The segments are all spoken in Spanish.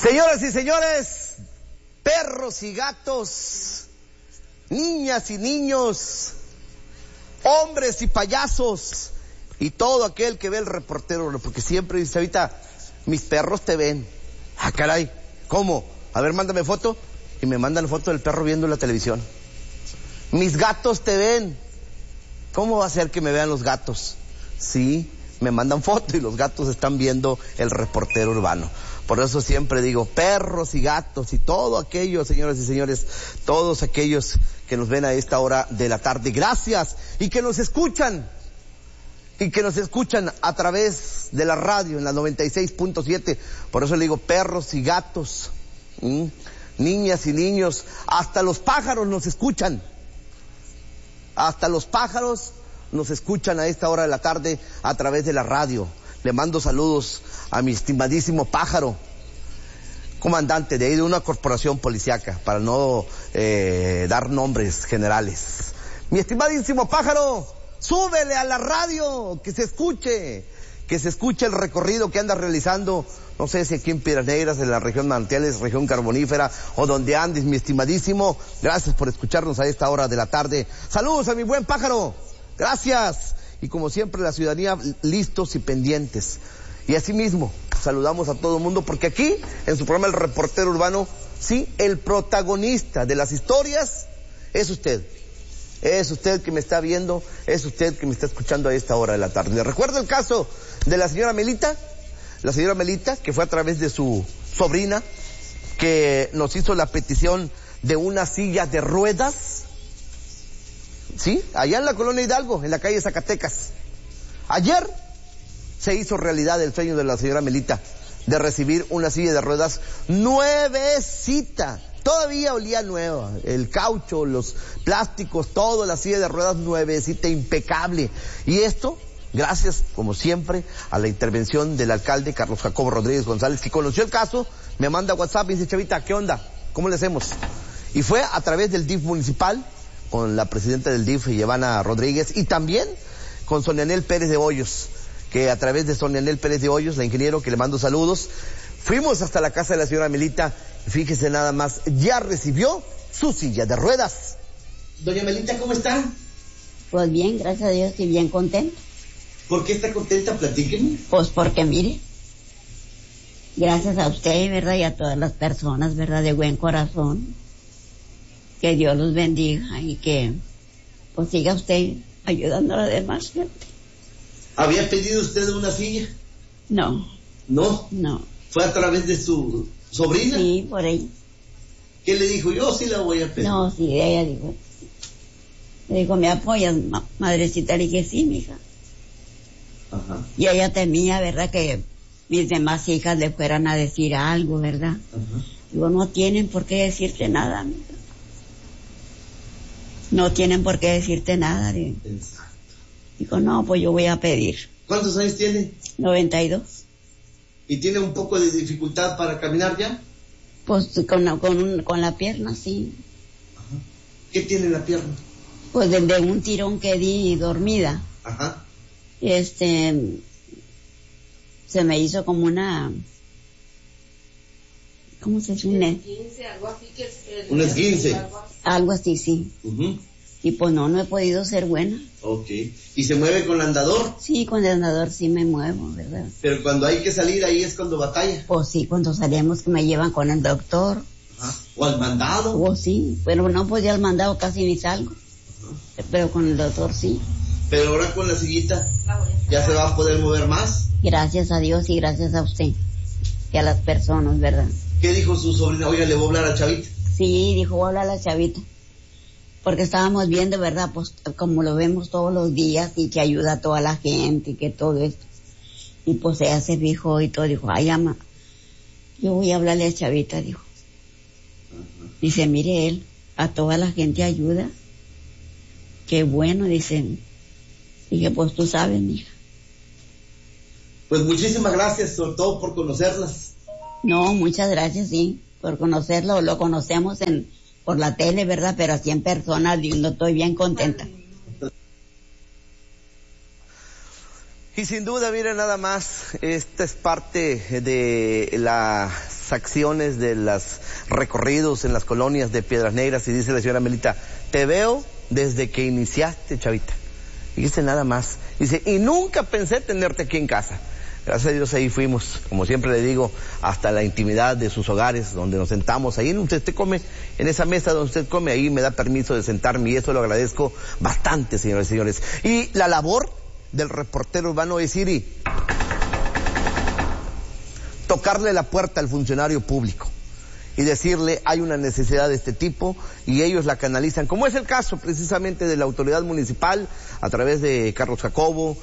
Señoras y señores, perros y gatos, niñas y niños, hombres y payasos, y todo aquel que ve el reportero, porque siempre dice, ahorita, mis perros te ven. Ah, caray, ¿cómo? A ver, mándame foto. Y me mandan foto del perro viendo la televisión. Mis gatos te ven. ¿Cómo va a ser que me vean los gatos? Sí, me mandan foto y los gatos están viendo el reportero urbano. Por eso siempre digo, perros y gatos y todo aquello, señoras y señores, todos aquellos que nos ven a esta hora de la tarde, gracias, y que nos escuchan a través de la radio en la 96.7, por eso le digo perros y gatos, niñas y niños, hasta los pájaros nos escuchan. Hasta los pájaros nos escuchan a esta hora de la tarde a través de la radio. Le mando saludos a mi estimadísimo pájaro, comandante de ahí de una corporación policíaca, para no dar nombres generales. Mi estimadísimo pájaro, súbele a la radio, que se escuche el recorrido que anda realizando, no sé si aquí en Piedras Negras, en la región Manantiales, región carbonífera, o donde andes, mi estimadísimo. Gracias por escucharnos a esta hora de la tarde. Saludos a mi buen pájaro, gracias. Y como siempre, la ciudadanía listos y pendientes. Y asimismo, saludamos a todo el mundo, porque aquí, en su programa El Reportero Urbano, sí, el protagonista de las historias es usted. Es usted que me está viendo, es usted que me está escuchando a esta hora de la tarde. ¿Le recuerdo el caso de la señora Melita? La señora Melita, que fue a través de su sobrina, que nos hizo la petición de una silla de ruedas, ¿sí? Allá en la colonia Hidalgo, en la calle Zacatecas. Ayer se hizo realidad el sueño de la señora Melita de recibir una silla de ruedas nuevecita. Todavía olía nueva, el caucho, los plásticos, todo, la silla de ruedas nuevecita, impecable. Y esto, gracias, como siempre, a la intervención del alcalde Carlos Jacobo Rodríguez González, que conoció el caso, me manda WhatsApp y dice, Chavita, ¿qué onda? ¿Cómo le hacemos? Y fue a través del DIF municipal, con la presidenta del DIF, Giovanna Rodríguez, y también con Sonia Nel Pérez de Hoyos, que a través de Sonia Nel Pérez de Hoyos, la ingeniero que le mando saludos, fuimos hasta la casa de la señora Melita. Fíjese nada más, ya recibió su silla de ruedas. Doña Melita, ¿cómo está? Pues bien, gracias a Dios, y bien contenta. ¿Por qué está contenta? Platíqueme. Pues porque mire, gracias a usted, ¿verdad? Y a todas las personas, ¿verdad? De buen corazón. Que Dios los bendiga y que pues siga usted ayudando a la demás gente. ¿Había pedido usted una silla? No. ¿No? No. ¿Fue a través de su sobrina? Sí, por ahí. ¿Qué le dijo? Yo sí la voy a pedir. No, sí, ella dijo. Le dijo, ¿me apoyas, madrecita? Le dije, sí, mija. Ajá. Y ella temía, ¿verdad? Que mis demás hijas le fueran a decir algo, ¿verdad? Ajá. Digo, no tienen por qué decirte nada, mija. No tienen por qué decirte nada. Exacto. Digo, no, pues yo voy a pedir. ¿Cuántos años tiene? 92. ¿Y tiene un poco de dificultad para caminar ya? Pues con la pierna, sí. Ajá. ¿Qué tiene en la pierna? Pues de un tirón que di dormida. Ajá. Se me hizo como una... ¿Cómo se dice? Un esguince, algo así que... Un esguince. Algo así, sí. Uh-huh. Y pues no he podido ser buena. Ok. ¿Y se mueve con el andador? Sí, con el andador sí me muevo, ¿verdad? Pero cuando hay que salir, ahí es cuando batalla. Pues sí, cuando salimos que me llevan con el doctor. Ajá. ¿O al mandado? Pues sí, pero no, pues ya al mandado casi ni salgo. Ajá. Pero con el doctor sí. Pero ahora con la sillita, ¿ya se va a poder mover más? Gracias a Dios y gracias a usted. Y a las personas, ¿verdad? ¿Qué dijo su sobrina? Oiga, ¿le voy a hablar a Chavita? Sí, dijo, voy a hablar a la Chavita. Porque estábamos viendo, ¿verdad? Pues como lo vemos todos los días y que ayuda a toda la gente y que todo esto. Y pues ella se fijó y todo, dijo, ay, ama, yo voy a hablarle a Chavita, dijo. Uh-huh. Dice, mire él, a toda la gente ayuda. Qué bueno, dicen. Dije, pues tú sabes, mija. Pues muchísimas gracias, sobre todo por conocerlas. No, muchas gracias, sí, por conocerlo. Lo conocemos por la tele, ¿verdad? Pero así en persona, no estoy bien contenta. Y sin duda, miren nada más, esta es parte de la las acciones, de los recorridos en las colonias de Piedras Negras y dice la señora Melita, te veo desde que iniciaste, Chavita. Y dice nada más. Dice, y nunca pensé tenerte aquí en casa. Gracias a Dios ahí fuimos, como siempre le digo, hasta la intimidad de sus hogares, donde nos sentamos. Ahí usted come, en esa mesa donde usted come, ahí me da permiso de sentarme y eso lo agradezco bastante, señores y señores. Y la labor del reportero urbano es ir y tocarle la puerta al funcionario público y decirle hay una necesidad de este tipo y ellos la canalizan, como es el caso precisamente de la autoridad municipal a través de Carlos Jacobo.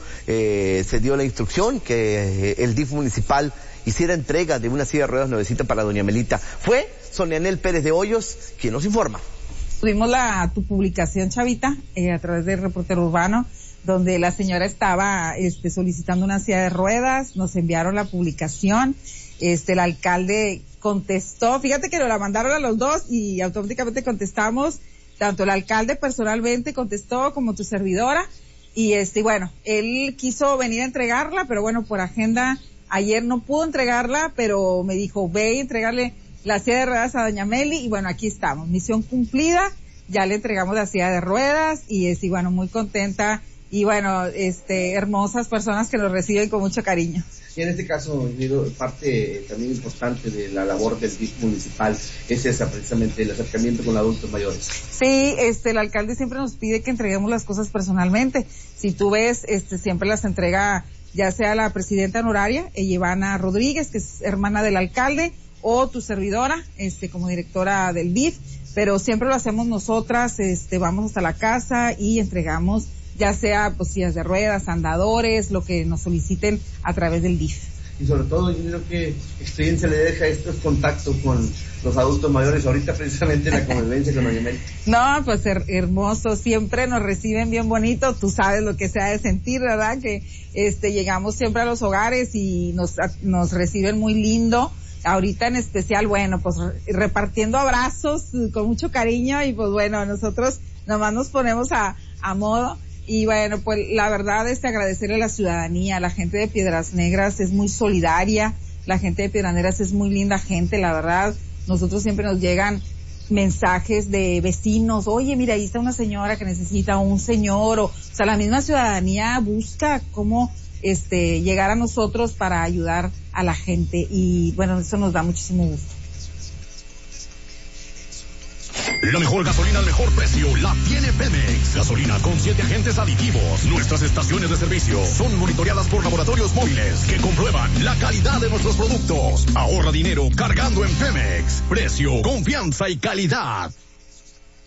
Se dio la instrucción que el DIF municipal hiciera entrega de una silla de ruedas nuevecita para doña Melita. Fue Sonia Nel Pérez de Hoyos quien nos informa. Tuvimos tu publicación, Chavita, a través del reportero urbano, donde la señora estaba solicitando una silla de ruedas. Nos enviaron la publicación, el alcalde contestó, fíjate que nos la mandaron a los dos y automáticamente contestamos, tanto el alcalde personalmente contestó como tu servidora, y bueno, él quiso venir a entregarla, pero bueno, por agenda ayer no pudo entregarla, pero me dijo, ve y entregarle la silla de ruedas a doña Meli, y bueno, aquí estamos, misión cumplida, ya le entregamos la silla de ruedas, y bueno, muy contenta, y bueno, hermosas personas que nos reciben con mucho cariño. Y en este caso, parte también importante de la labor del DIF municipal es esa, precisamente, el acercamiento con adultos mayores. Sí, el alcalde siempre nos pide que entreguemos las cosas personalmente. Si tú ves, siempre las entrega ya sea la presidenta honoraria, Ivana Rodríguez, que es hermana del alcalde, o tu servidora, como directora del DIF, pero siempre lo hacemos nosotras, vamos hasta la casa y entregamos ya sea pues sillas de ruedas, andadores, lo que nos soliciten a través del DIF. Y sobre todo, yo creo que experiencia le deja estos contactos con los adultos mayores, ahorita precisamente la convivencia con doña Meli. No, pues hermoso, siempre nos reciben bien bonito, tú sabes lo que se ha de sentir, ¿verdad? Que llegamos siempre a los hogares y nos reciben muy lindo. Ahorita en especial, bueno, pues repartiendo abrazos con mucho cariño y pues bueno, nosotros nomás nos ponemos a modo. Y bueno, pues la verdad es agradecerle a la ciudadanía, la gente de Piedras Negras es muy solidaria, la gente de Piedras Negras es muy linda gente, la verdad. Nosotros siempre nos llegan mensajes de vecinos, oye, mira, ahí está una señora que necesita un señor, o sea, la misma ciudadanía busca cómo llegar a nosotros para ayudar a la gente y bueno, eso nos da muchísimo gusto. La mejor gasolina al mejor precio la tiene Pemex. Gasolina con 7 agentes aditivos. Nuestras estaciones de servicio son monitoreadas por laboratorios móviles que comprueban la calidad de nuestros productos. Ahorra dinero cargando en Pemex. Precio, confianza y calidad.